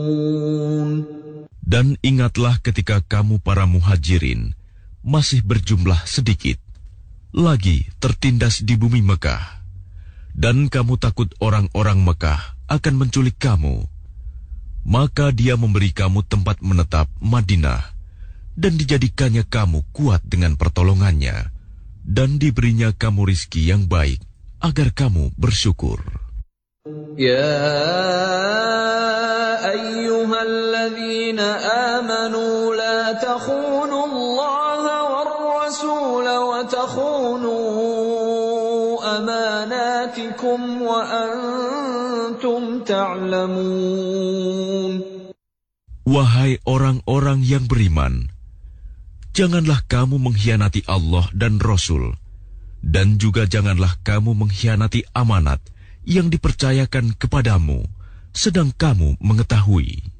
Dan ingatlah ketika kamu para muhajirin masih berjumlah sedikit, lagi tertindas di bumi Mekah, dan kamu takut orang-orang Mekah akan menculik kamu. Maka Dia memberi kamu tempat menetap Madinah, dan dijadikannya kamu kuat dengan pertolongannya, dan diberinya kamu rizki yang baik, agar kamu bersyukur. Ya ayyuhalladzina amanu la takhunu Allah war rasul wa takhunu amanatikum wa antum ta'lamun. Wahai orang-orang yang beriman, janganlah kamu mengkhianati Allah dan Rasul, dan juga janganlah kamu mengkhianati amanat yang dipercayakan kepadamu, sedang kamu mengetahui.